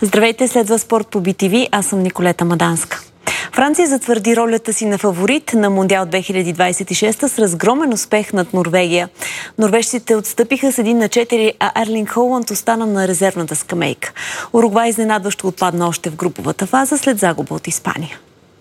Здравейте, следва спорт по BTV. Аз съм Николета Маданска. Франция затвърди ролята си на фаворит на Мондиал 2026 с разгромен успех над Норвегия. Норвежците отстъпиха с 1-4, а Ерлинг Холанд остана на резервната скамейка. Уругвай изненадващо отпадна още в груповата фаза след загуба от Испания.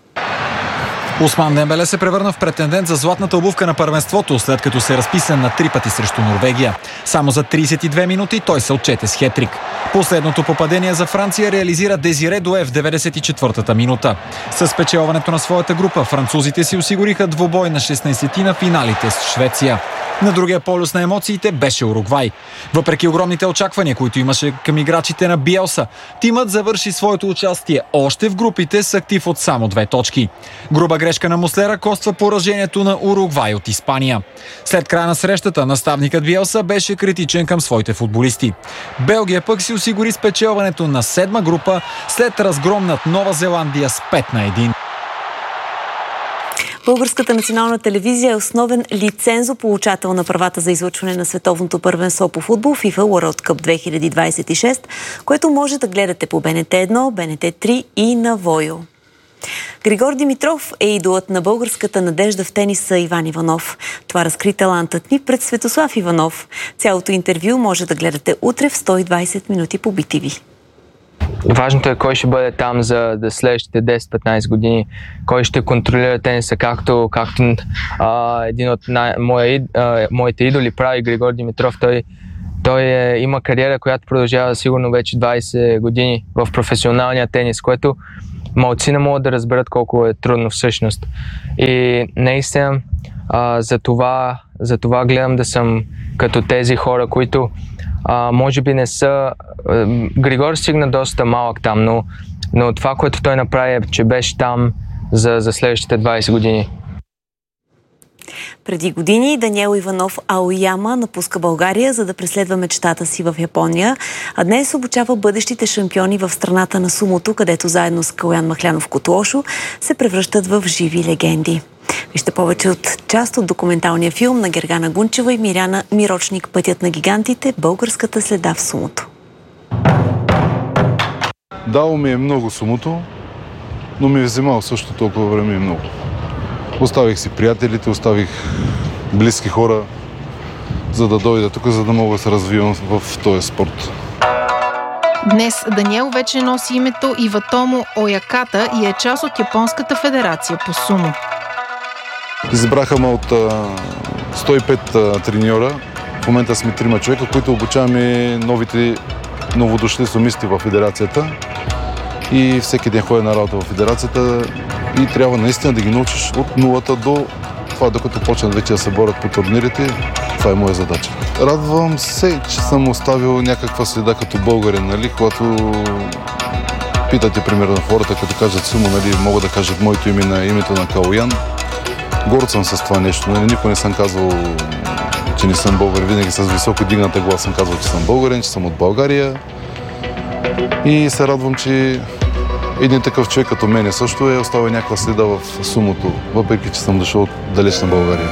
Осман Дембеле се превърна в претендент за златната обувка на първенството, след като се разписа на 3 пъти срещу Норвегия. Само за 32 минути той се отчете с хетрик. Последното попадение за Франция реализира Дезире Дуе в 94-та минута. С спечелването на своята група французите си осигуриха двубой на 16-ти на финалите с Швеция. На другия полюс на емоциите беше Уругвай. Въпреки огромните очаквания, които имаше към играчите на Биелса, тимът завърши своето участие още в групите с актив от само 2 точки. Груба грешка на Муслера коства поражението на Уругвай от Испания. След края на срещата, наставникът Биелса беше критичен към своите футболисти. Белгия пък си осигури спечелването на 7-ма група след разгром над Нова Зеландия с 5-1. Българската национална телевизия е основен лицензополучател на правата за излъчване на световното първенство по футбол FIFA World Cup 2026, което може да гледате по БНТ 1, БНТ 3 и на Войо. Григор Димитров е идолът на българската надежда в тениса Иван Иванов. Това разкри талантът ни пред Светослав Иванов. Цялото интервю може да гледате утре в 120 минути по BTV. Важното е кой ще бъде там за следващите 10-15 години, кой ще контролира тениса, както един от моите идоли прави Григор Димитров. Той има кариера, която продължава сигурно вече 20 години в професионалния тенис, което малци не могат да разберат колко е трудно всъщност. И наистина за това гледам да съм като тези хора, които може би не са... Григор стигна доста малък там, но това, което той направи е, че беше там за следващите 20 години. Преди години Даниел Иванов Аояма напуска България, за да преследва мечтата си в Япония, а днес обучава бъдещите шампиони в страната на сумото, където заедно с Калян Махлянов Котоошо се превръщат в живи легенди. Вижте повече от част от документалния филм на Гергана Гунчева и Миряна Мирочник «Пътят на гигантите. Българската следа в сумото». Дало ми е много сумото, но ми е вземал също толкова време и много. Оставих си приятелите, оставих близки хора, за да дойда тук, за да мога да се развивам в този спорт. Днес Даниел вече носи името Иватомо Ояката и е част от Японската федерация по сумо. Избраха ме от 105 треньора. В момента сме 3 човека, които обучаваме новите новодошли сумисти в федерацията. И всеки ден ходя на работа в федерацията и трябва наистина да ги научиш от нулата до това, докато почнат вече да се борят по турнирите. Това е моя задача. Радвам се, че съм оставил някаква следа като българин, нали? Когато питате примерно хората, като кажат сумо, нали, могат да кажат моето име на името на Калян. Горд съм с това нещо. Никой не съм казвал, че не съм българин. Винаги с високо дигната глас съм казвал, че съм българин, че съм от България. И се радвам, че един такъв човек като мене също е оставил някаква следа в сумото, въпреки че съм дошъл от далечна България.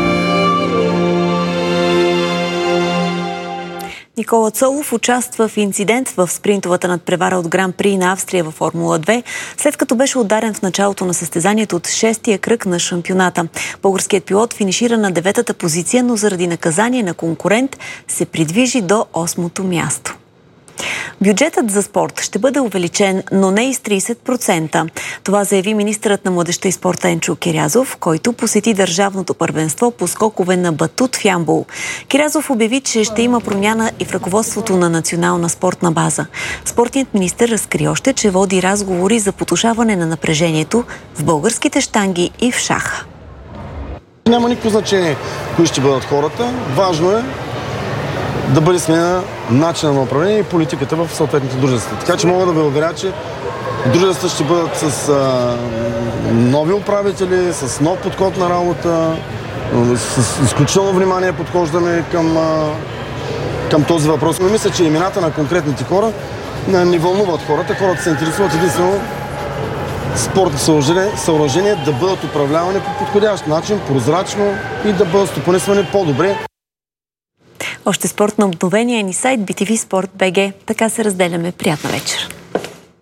Никола Цолов участва в инцидент в спринтовата надпревара от Гран-при на Австрия във Формула 2, след като беше ударен в началото на състезанието от 6-тия кръг на шампионата. Българският пилот финишира на 9-та позиция, но заради наказание на конкурент се придвижи до 8-то място. Бюджетът за спорт ще бъде увеличен, но не и с 30%. Това заяви министърът на младежта и спорта Енчо Кирязов, който посети държавното първенство по скокове на батут в Ямбол. Кирязов обяви, че ще има промяна и в ръководството на национална спортна база. Спортният министър разкри още, че води разговори за потушаване на напрежението в българските щанги и в шаха. Няма никакво значение кои ще бъдат хората. Важно е да бъде сменена начина на управление и политиката в съответните дружества. Така че мога да ви уверя, че дружествата ще бъдат с нови управители, с нов подход на работа, с изключително внимание подхождаме към този въпрос. Но мисля, че имената на конкретните хора не вълнуват хората. Хората се интересуват единствено спортни съоръжения да бъдат управлявани по подходящ начин, прозрачно и да бъдат стопанисвани по-добре. Още спортно обновение ни сайт BTV Sport BG. Така се разделяме. Приятна вечер!